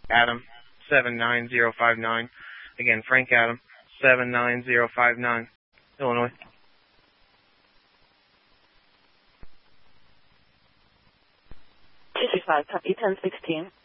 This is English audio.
Adam 79059. Again, Frank Adam 79059. Illinois. 235, copy 1016.